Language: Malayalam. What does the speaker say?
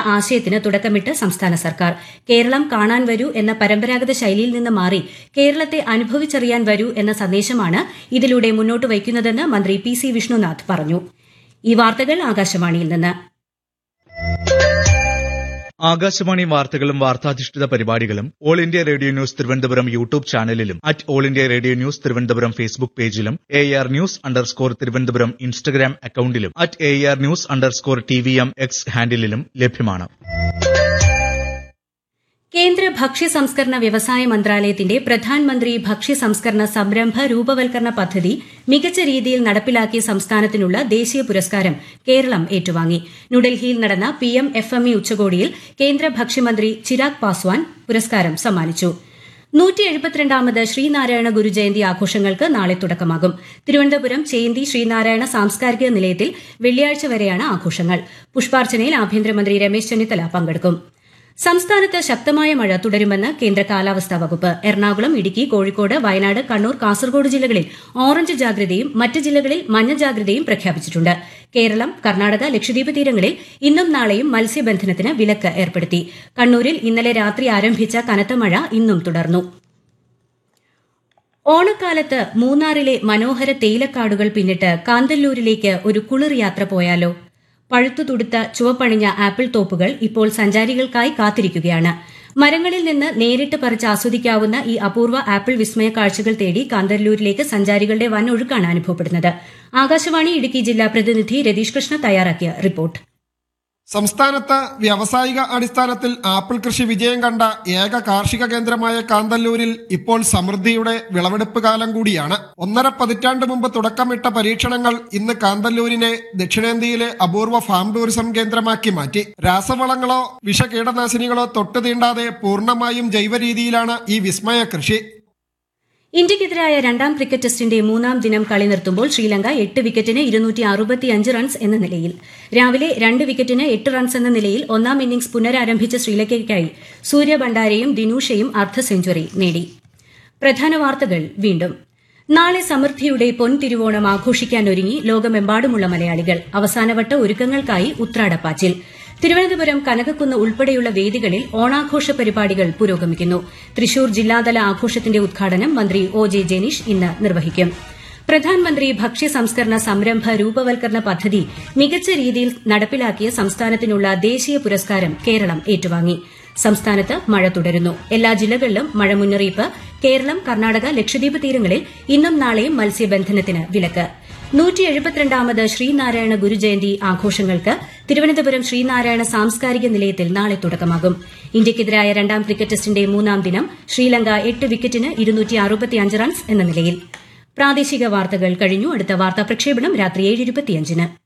ആശയത്തിന് തുടക്കമിട്ട് സംസ്ഥാന സർക്കാർ. കേരളം കാണാൻ വരൂ എന്ന പരമ്പരാഗത ശൈലിയിൽ നിന്ന് മാറി കേരളത്തെ അനുഭവിച്ചറിയാൻ വരൂ എന്ന സന്ദേശമാണ് ഇതിലൂടെ മുന്നോട്ട് വയ്ക്കുന്നതെന്ന് മന്ത്രി PC വിഷ്ണുനാഥ് പറഞ്ഞു. ഈ വാർത്തകൾ ആകാശവാണിയിൽ നിന്ന്. ആകാശവാണി വാർത്തകളും വാർത്താധിഷ്ഠിത പരിപാടികളും all India radio news Thiruvananthapuram YouTube ചാനലിലും @all India radio news Thiruvananthapuram Facebook പേജിലും AR News_ തിരുവനന്തപുരം ഇൻസ്റ്റഗ്രാം അക്കൌണ്ടിലും @AR News_TVM X ഹാൻഡിലും ലഭ്യമാണ്. കേന്ദ്ര ഭക്ഷ്യ സംസ്കരണ വ്യവസായ മന്ത്രാലയത്തിന്റെ പ്രധാൻമന്ത്രി ഭക്ഷ്യ സംസ്കരണ സംരംഭ രൂപവൽക്കരണ പദ്ധതി മികച്ച രീതിയിൽ നടപ്പിലാക്കിയ സംസ്ഥാനത്തിനുള്ള ദേശീയ പുരസ്കാരം കേരളം ഏറ്റുവാങ്ങി. ന്യൂഡൽഹിയിൽ നടന്ന PM FME ഉച്ചകോടിയിൽ കേന്ദ്ര ഭക്ഷ്യമന്ത്രി ചിരാഗ് പാസ്വാൻ പുരസ്കാരം സമ്മാനിച്ചു. 172ാമത് ശ്രീനാരായണ ഗുരുജയന്തി ആഘോഷങ്ങൾക്ക് നാളെ തുടക്കമാകും. തിരുവനന്തപുരം ചേന്തി ശ്രീനാരായണ സാംസ്കാരിക നിലയത്തിൽ വെള്ളിയാഴ്ച വരെയാണ് ആഘോഷങ്ങൾ. പുഷ്പാർച്ചനയിൽ ആഭ്യന്തരമന്ത്രി രമേശ് ചെന്നിത്തല പങ്കെടുക്കും. സംസ്ഥാനത്ത് ശക്തമായ മഴ തുടരുമെന്ന് കേന്ദ്ര കാലാവസ്ഥാ വകുപ്പ്. എറണാകുളം, ഇടുക്കി, കോഴിക്കോട്, വയനാട്, കണ്ണൂർ, കാസർഗോഡ് ജില്ലകളിൽ ഓറഞ്ച് ജാഗ്രതയും മറ്റ് ജില്ലകളിൽ മഞ്ഞ ജാഗ്രതയും പ്രഖ്യാപിച്ചിട്ടുണ്ട്. കേരളം, കർണാടക, ലക്ഷദ്വീപ് തീരങ്ങളിൽ ഇന്നും നാളെയും മത്സ്യബന്ധനത്തിന് വിലക്ക് ഏർപ്പെടുത്തി. കണ്ണൂരിൽ ഇന്നലെ രാത്രി ആരംഭിച്ച കനത്ത മഴ ഇന്നും തുടർന്നു. ഓണക്കാലത്ത് മൂന്നാറിലെ മനോഹര തേയിലക്കാടുകൾ പിന്നിട്ട് കാന്തല്ലൂരിലേക്ക് ഒരു കുളിർ യാത്ര പോയാലോ? പഴുത്തുതുടുത്ത ചുവപ്പണിഞ്ഞ ആപ്പിൾ തോപ്പുകൾ ഇപ്പോൾ സഞ്ചാരികൾക്കായി കാത്തിരിക്കുകയാണ്. മരങ്ങളിൽ നിന്ന് നേരിട്ട് പറിച്ച് ആസ്വദിക്കാവുന്ന ഈ അപൂർവ ആപ്പിൾ വിസ്മയ കാഴ്ചകൾ തേടി കാന്തല്ലൂരിലേക്ക് സഞ്ചാരികളുടെ വൻ ഒഴുക്കാണ് അനുഭവപ്പെടുന്നത്. ആകാശവാണി ഇടുക്കി ജില്ലാ പ്രതിനിധി രതീഷ് കൃഷ്ണ തയ്യാറാക്കിയ റിപ്പോർട്ട്. സംസ്ഥാനത്ത് വ്യാവസായിക അടിസ്ഥാനത്തിൽ ആപ്പിൾ കൃഷി വിജയം കണ്ട ഏക കാർഷിക കേന്ദ്രമായ കാന്തല്ലൂരിൽ ഇപ്പോൾ സമൃദ്ധിയുടെ വിളവെടുപ്പ് കാലം കൂടിയാണ്. 1.5 പതിറ്റാണ്ട് മുമ്പ് തുടക്കമിട്ട പരീക്ഷണങ്ങൾ ഇന്ന് കാന്തല്ലൂരിനെ ദക്ഷിണേന്ത്യയിലെ അപൂർവ ഫാം ടൂറിസം കേന്ദ്രമാക്കി മാറ്റി. രാസവളങ്ങളോ വിഷകീടനാശിനികളോ തൊട്ടു തീണ്ടാതെ പൂർണ്ണമായും ജൈവ രീതിയിലാണ് ഈ വിസ്മയ കൃഷി. ഇന്ത്യക്കെതിരായ രണ്ടാം ക്രിക്കറ്റ് ടെസ്റ്റിന്റെ 3ാം ദിനം കളി നിർത്തുമ്പോൾ ശ്രീലങ്ക 8 വിക്കറ്റിന് 265 റൺസ് എന്ന നിലയിൽ. രാവിലെ 2 വിക്കറ്റിന് 8 റൺസ് എന്ന നിലയിൽ 1ാം ഇന്നിംഗ്സ് പുനരാരംഭിച്ച ശ്രീലങ്കയ്ക്കായി സൂര്യ ഭണ്ഡാരയും ദിനൂഷയും അർദ്ധ സെഞ്ചുറി നേടി. പ്രധാന വാർത്തകൾ വീണ്ടും. നാളെ സമൃദ്ധിയുടെ പൊൻതിരുവോണം ആഘോഷിക്കാനൊരുങ്ങി ലോകമെമ്പാടുമുള്ള മലയാളികൾ. അവസാനവട്ട ഒരുക്കങ്ങൾക്കായി ഉത്രാടപ്പാച്ചിൽ. തിരുവനന്തപുരം കനകക്കുന്ന് ഉൾപ്പെടെയുള്ള വേദികളിൽ ഓണാഘോഷ പരിപാടികൾ പുരോഗമിക്കുന്നു. തൃശൂർ ജില്ലാതല ആഘോഷത്തിന്റെ ഉദ്ഘാടനം മന്ത്രി OJ ജെനീഷ് ഇന്ന് നിർവഹിക്കും. പ്രധാൻമന്ത്രി ഭക്ഷ്യ സംസ്കരണ സംരംഭ രൂപവൽക്കരണ പദ്ധതി മികച്ച രീതിയിൽ നടപ്പിലാക്കിയ സംസ്ഥാനത്തിനുള്ള ദേശീയ പുരസ്കാരം കേരളം ഏറ്റുവാങ്ങി. സംസ്ഥാനത്ത് മഴ തുടരുന്നു. എല്ലാ ജില്ലകളിലും മഴ മുന്നറിയിപ്പ്. കേരളം, കർണാടക, ലക്ഷദ്വീപ് തീരങ്ങളിൽ ഇന്നും നാളെയും മത്സ്യബന്ധനത്തിന് വിലക്ക്. 172ാമത് ശ്രീനാരായണ ഗുരുജയന്തി ആഘോഷങ്ങൾക്ക് തിരുവനന്തപുരം ശ്രീനാരായണ സാംസ്കാരിക നിലയത്തിൽ നാളെ തുടക്കമാകും. ഇന്ത്യക്കെതിരായ രണ്ടാം ക്രിക്കറ്റ് ടെസ്റ്റിന്റെ 3ാം ദിനം ശ്രീലങ്ക 8 വിക്കറ്റിന് 265 റൺസ് എന്ന നിലയിൽ. പ്രാദേശിക വാർത്തകൾ കഴിഞ്ഞു. അടുത്ത വാർത്താ പ്രക്ഷേപണം രാത്രി 7:25-ന്.